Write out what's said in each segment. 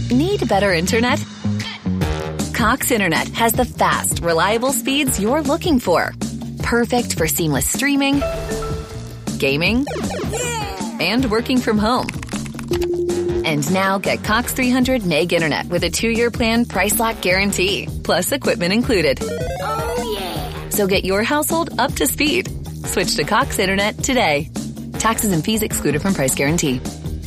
Need better internet? Cox Internet has the fast, reliable speeds you're looking for. Perfect for seamless streaming, gaming, and working from home. And now get Cox 300 meg internet with a 2-year plan price lock guarantee, plus equipment included. Oh, yeah. So get your household up to speed. Switch to Cox Internet today. Taxes and fees excluded from price guarantee.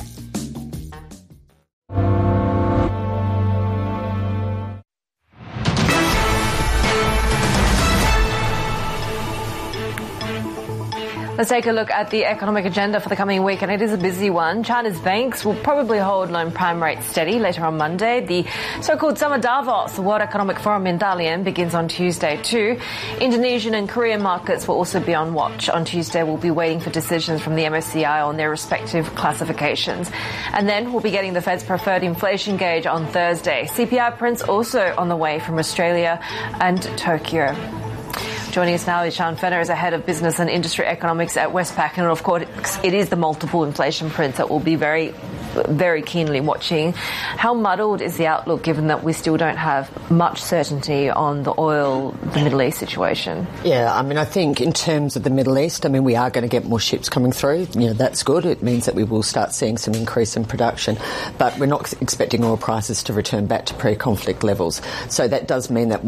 Let's take a look at the economic agenda for the coming week, and it is a busy one. China's banks will probably hold loan prime rates steady later on Monday. The so-called Summer Davos, the World Economic Forum in Dalian, begins on Tuesday too. Indonesian and Korean markets will also be on watch. On Tuesday, we'll be waiting for decisions from the MSCI on their respective classifications. And then we'll be getting the Fed's preferred inflation gauge on Thursday. CPI prints also on the way from Australia and Tokyo. Joining us now is Sean Fenner, as a head of business and industry economics at Westpac, and of course it is the multiple inflation prints that we'll be very keenly watching. How muddled is the outlook, given that we still don't have much certainty on the Middle East situation? Yeah, I mean, I think in terms of the Middle East, I mean, we are going to get more ships coming through. You know, that's good. It means that we will start seeing some increase in production, but we're not expecting oil prices to return back to pre-conflict levels. So that does mean that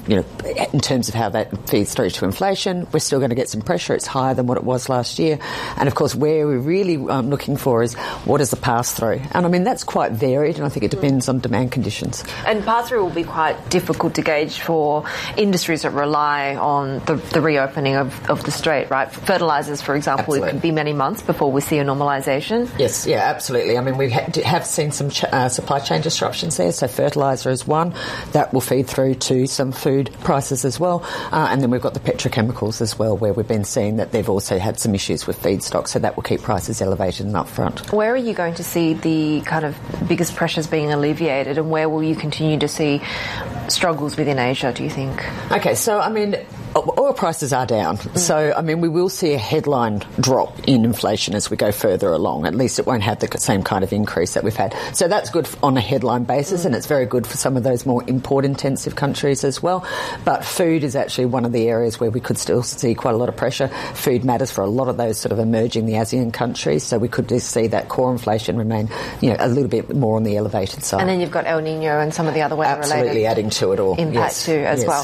in terms of how that feeds through to inflation, we're still going to get some pressure. It's higher than what it was last year. And of course, where we're really looking for is what is the pass-through. And I mean, that's quite varied, and I think it depends on demand conditions. And pass-through will be quite difficult to gauge for industries that rely on the reopening of the strait, right? Fertilisers, for example, Absolutely. It could be many months before we see a normalisation. Yes, yeah, absolutely. I mean, we have seen some supply chain disruptions there, so fertiliser is one. That will feed through to some food prices as well. And then we've got the petrochemicals as well, where we've been seeing that they've also had some issues with feedstock, so that will keep prices elevated and upfront. Where are you going to see the kind of biggest pressures being alleviated, and where will you continue to see struggles within Asia, do you think? Okay, so I mean, oil prices are down. So, I mean, we will see a headline drop in inflation as we go further along. At least it won't have the same kind of increase that we've had. So that's good on a headline basis, and it's very good for some of those more import-intensive countries as well. But food is actually one of the areas where we could still see quite a lot of pressure. Food matters for a lot of those sort of emerging, the ASEAN countries. So we could just see that core inflation remain, a little bit more on the elevated side. And then you've got El Nino and some of the other weather-related Absolutely adding to it all. Impact too as well.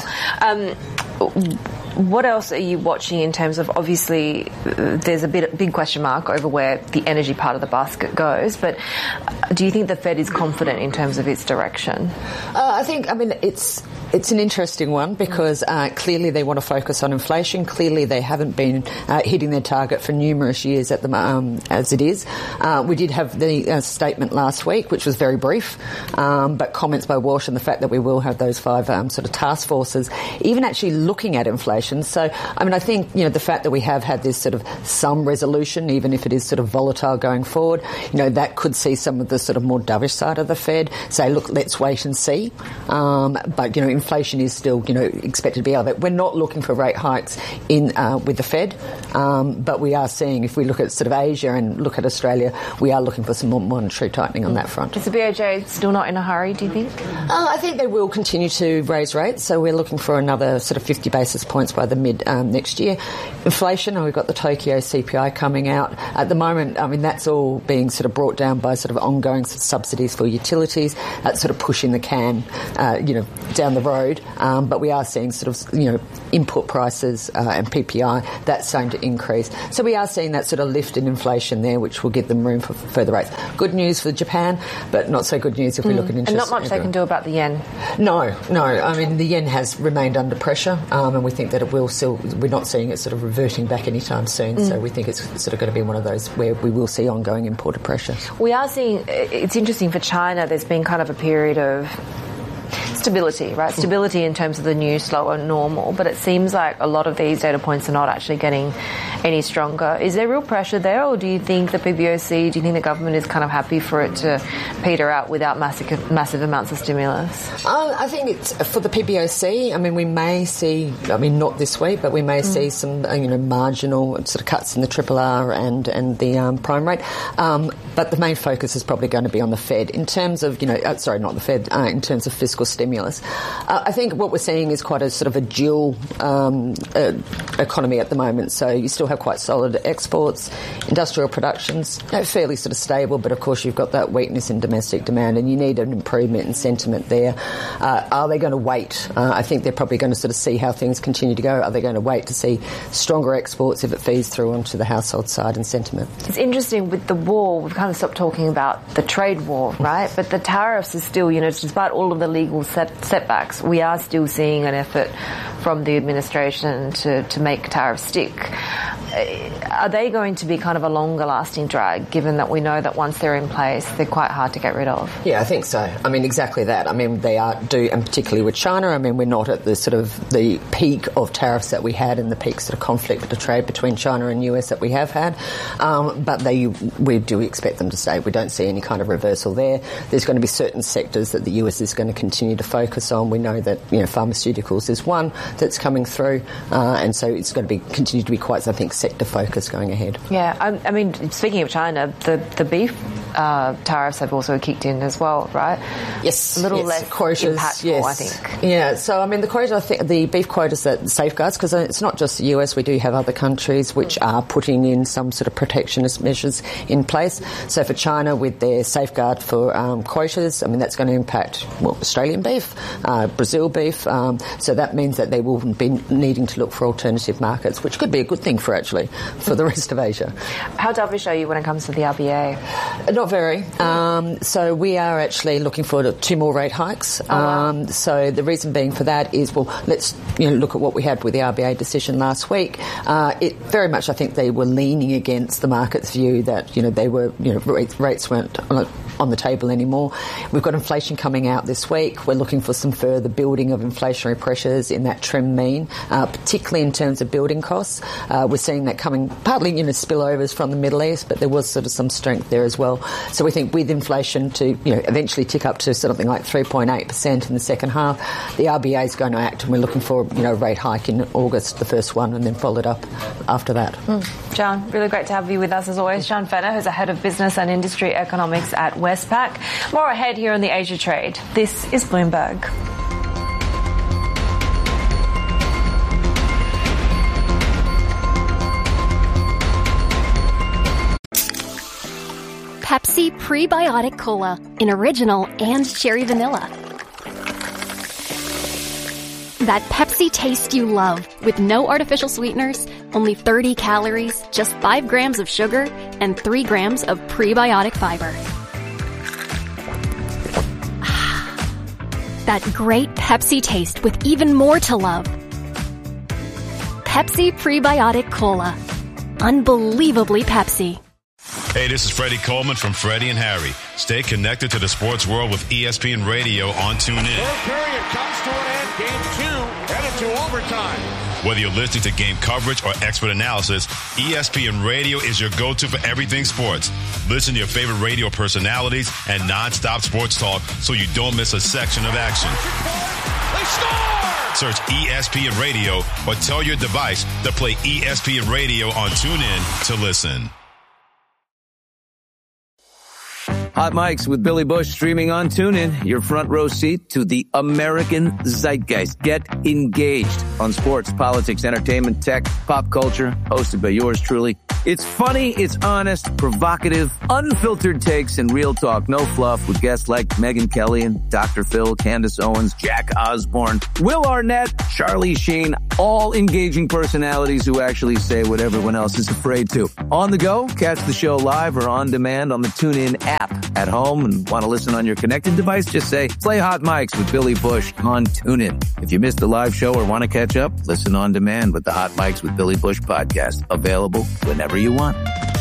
What else are you watching in terms of, obviously, there's a big question mark over where the energy part of the basket goes, but do you think the Fed is confident in terms of its direction? I think, it's an interesting one because clearly they want to focus on inflation. Clearly they haven't been hitting their target for numerous years as it is. We did have the statement last week, which was very brief, but comments by Walsh and the fact that we will have those 5 sort of task forces, even actually looking at inflation. So, I mean, I think, the fact that we have had this sort of some resolution, even if it is sort of volatile going forward, that could see some of the sort of more dovish side of the Fed say, look, let's wait and see. But, inflation is still, expected to be elevated. We're not looking for rate hikes with the Fed, but we are seeing, if we look at sort of Asia and look at Australia, we are looking for some more monetary tightening on that front. Is the BOJ still not in a hurry, do you think? I think they will continue to raise rates, so we're looking for another sort of 50 basis points by the mid next year. Inflation, and we've got the Tokyo CPI coming out. At the moment, I mean, that's all being sort of brought down by sort of ongoing subsidies for utilities. That's sort of pushing the can, down the road. But we are seeing sort of, input prices and PPI, that's starting to increase. So we are seeing that sort of lift in inflation there, which will give them room for further rates. Good news for Japan, but not so good news if we look at interest. And not much they can do about the yen. No. I mean, the yen has remained under pressure, and we think that it will still, we're not seeing it sort of reverting back anytime soon. So we think it's sort of going to be one of those where we will see ongoing imported pressure. We are seeing, it's interesting for China, there's been kind of a period of stability, right? Stability in terms of the new, slower normal, but it seems like a lot of these data points are not actually getting any stronger. Is there real pressure there, or do you think the PBOC, do you think the government is kind of happy for it to peter out without massive amounts of stimulus? I think it's for the PBOC. I mean, we may see, not this week, but we may see some, marginal sort of cuts in the RRR and the prime rate. But the main focus is probably going to be on the Fed in terms of, not the Fed, in terms of fiscal stimulus. I think what we're seeing is quite a sort of a dual economy at the moment. So you still have quite solid exports, industrial production's fairly sort of stable, but of course you've got that weakness in domestic demand, and you need an improvement in sentiment there. Are they going to wait? I think they're probably going to sort of see how things continue to go. Are they going to wait to see stronger exports if it feeds through onto the household side and sentiment? It's interesting with the war, we've kind of stopped talking about the trade war, right? But the tariffs is still, despite all of the legal setbacks, we are still seeing an effort from the administration to make tariffs stick. Are they going to be kind of a longer lasting drag, given that we know that once they're in place, they're quite hard to get rid of? Yeah, I think so. I mean, exactly that. I mean, they do, and particularly with China, I mean, we're not at the sort of the peak of tariffs that we had and the peak sort of conflict with the trade between China and US that we have had. But we do expect them to stay. We don't see any kind of reversal there. There's going to be certain sectors that the US is going to continue to focus on. We know that, pharmaceuticals is one that's coming through, and so it's going to continue to be quite, I think, sector focus going ahead. Yeah, I mean, speaking of China, the beef tariffs have also kicked in as well, right? Yes. A little less quotas, impactful, I think. Yeah, so I mean, the beef quotas that safeguards, because it's not just the US, we do have other countries which are putting in some sort of protectionist measures in place. So for China, with their safeguard for quotas, I mean, that's going to impact, Australian beef, Brazil beef, so that means that they will be needing to look for alternative markets, which could be a good thing for the rest of Asia. How dovish are you when it comes to the RBA? Not very. So we are actually looking for 2 more rate hikes. So the reason being for that is, let's look at what we had with the RBA decision last week. It very much, I think, they were leaning against the market's view that they were rates weren't on the table anymore. We've got inflation coming out this week. We're looking for some further building of inflationary pressures in that trim mean, particularly in terms of building costs. We're seeing that coming partly, spillovers from the Middle East, but there was sort of some strength there as well. So we think with inflation to, eventually tick up to something like 3.8% in the second half, the RBA is going to act, and we're looking for, a rate hike in August, the first one, and then followed up after that. John, really great to have you with us as always. John Fenner, who's a head of business and industry economics at Westpac. More ahead here on the Asia Trade. This is Bloomberg. Pepsi Prebiotic Cola in original and cherry vanilla. That Pepsi taste you love, with no artificial sweeteners, only 30 calories, just 5 grams of sugar, and 3 grams of prebiotic fiber. That great Pepsi taste with even more to love. Pepsi Prebiotic Cola. Unbelievably Pepsi. Hey, this is Freddie Coleman from Freddie and Harry. Stay connected to the sports world with ESPN Radio on TuneIn. Third period comes to an end. Game 2 headed to overtime. Whether you're listening to game coverage or expert analysis, ESPN Radio is your go-to for everything sports. Listen to your favorite radio personalities and non-stop sports talk so you don't miss a section of action. They score! Search ESPN Radio or tell your device to play ESPN Radio on TuneIn to listen. Hot Mics with Billy Bush streaming on TuneIn, your front row seat to the American zeitgeist. Get engaged on sports, politics, entertainment, tech, pop culture, hosted by yours truly. It's funny, it's honest, provocative, unfiltered takes, and real talk. No fluff, with guests like Megyn Kelly and Dr. Phil, Candace Owens, Jack Osborne, Will Arnett, Charlie Sheen, all engaging personalities who actually say what everyone else is afraid to. On the go, catch the show live or on demand on the TuneIn app. At home and want to listen on your connected device, just say, play Hot Mics with Billy Bush on TuneIn. If you missed the live show or want to catch up, listen on demand with the Hot Mics with Billy Bush podcast. Available whenever you want.